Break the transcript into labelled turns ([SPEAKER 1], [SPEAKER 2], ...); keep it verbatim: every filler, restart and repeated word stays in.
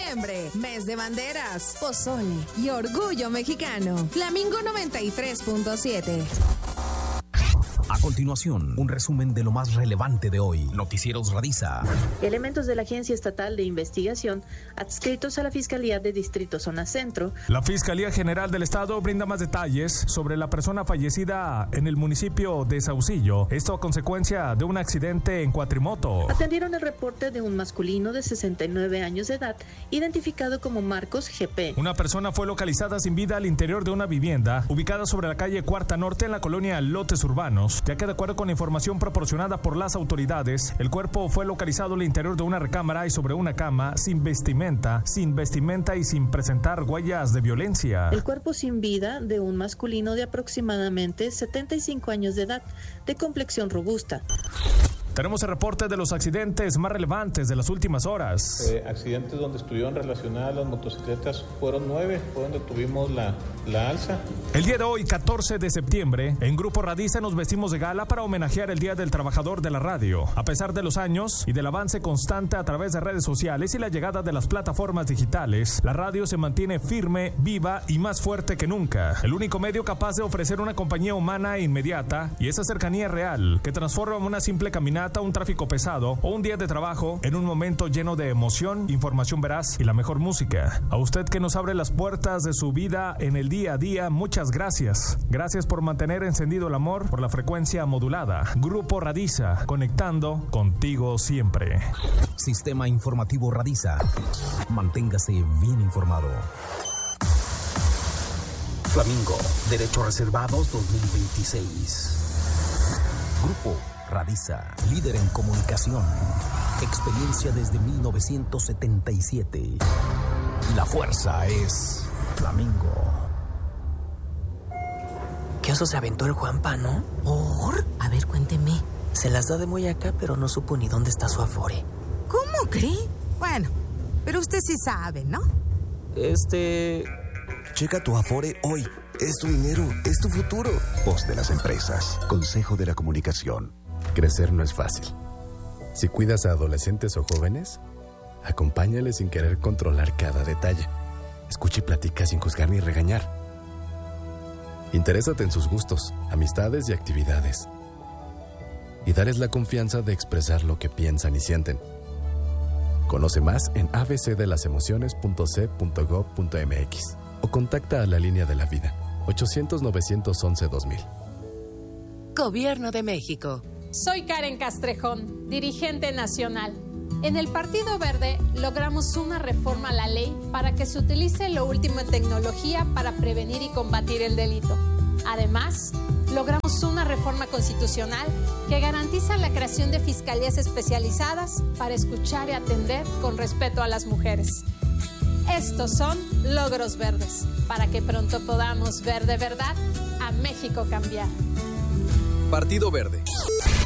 [SPEAKER 1] septiembre, mes de banderas, pozole y orgullo mexicano. Flamingo noventa y tres punto siete.
[SPEAKER 2] A continuación, un resumen de lo más relevante de hoy. Noticieros Radiza.
[SPEAKER 3] Elementos de la Agencia Estatal de Investigación adscritos a la Fiscalía de Distrito Zona Centro.
[SPEAKER 4] La Fiscalía General del Estado brinda más detalles sobre la persona fallecida en el municipio de Saucillo. Esto a consecuencia de un accidente en cuatrimoto.
[SPEAKER 3] Atendieron el reporte de un masculino de sesenta y nueve años de edad, identificado como Marcos G P.
[SPEAKER 4] Una persona fue localizada sin vida al interior de una vivienda ubicada sobre la calle Cuarta Norte en la colonia Lotes Urbanos, ya que de acuerdo con la información proporcionada por las autoridades, el cuerpo fue localizado al interior de una recámara y sobre una cama, sin vestimenta, sin vestimenta y sin presentar huellas de violencia.
[SPEAKER 3] El cuerpo sin vida de un masculino de aproximadamente setenta y cinco años de edad, de complexión robusta.
[SPEAKER 4] Tenemos el reporte de los accidentes más relevantes de las últimas horas.
[SPEAKER 5] Eh, accidentes donde estuvieron relacionadas las motocicletas fueron nueve, fue donde tuvimos la, la alza.
[SPEAKER 4] El día de hoy, catorce de septiembre, en Grupo Radiza nos vestimos de gala para homenajear el Día del Trabajador de la Radio. A pesar de los años y del avance constante a través de redes sociales y la llegada de las plataformas digitales, la radio se mantiene firme, viva y más fuerte que nunca. El único medio capaz de ofrecer una compañía humana e inmediata y esa cercanía real que transforma una simple caminata, un tráfico pesado o un día de trabajo en un momento lleno de emoción, información veraz y la mejor música. A usted que nos abre las puertas de su vida en el día a día, muchas gracias. Gracias por mantener encendido el amor por la frecuencia modulada. Grupo Radiza, conectando contigo siempre.
[SPEAKER 2] Sistema Informativo Radiza. Manténgase bien informado. Flamingo, Derechos Reservados dos mil veintiséis. Grupo Radiza, líder en comunicación. Experiencia desde mil novecientos setenta y siete. La fuerza es Flamingo.
[SPEAKER 6] ¿Qué oso se aventó el Juanpa, no?
[SPEAKER 7] ¿Por? A ver, cuénteme.
[SPEAKER 6] Se las da de muy acá, pero no supo ni dónde está su afore.
[SPEAKER 7] ¿Cómo cree? Bueno, pero usted sí sabe, ¿no?
[SPEAKER 6] Este...
[SPEAKER 8] Checa tu afore hoy. Es tu dinero, es tu futuro. Voz de las empresas. Consejo de la Comunicación.
[SPEAKER 9] Crecer no es fácil. Si cuidas a adolescentes o jóvenes, acompáñales sin querer controlar cada detalle. Escucha y platica sin juzgar ni regañar. Interésate en sus gustos, amistades y actividades. Y dales la confianza de expresar lo que piensan y sienten. Conoce más en a b c de las emociones punto c punto gov punto m x o contacta a la línea de la vida ochocientos, novecientos once, dos mil.
[SPEAKER 10] Gobierno de México.
[SPEAKER 11] Soy Karen Castrejón, dirigente nacional. En el Partido Verde logramos una reforma a la ley para que se utilice lo último en tecnología para prevenir y combatir el delito. Además, logramos una reforma constitucional que garantiza la creación de fiscalías especializadas para escuchar y atender con respeto a las mujeres. Estos son logros verdes, para que pronto podamos ver de verdad a México cambiar.
[SPEAKER 12] Partido Verde.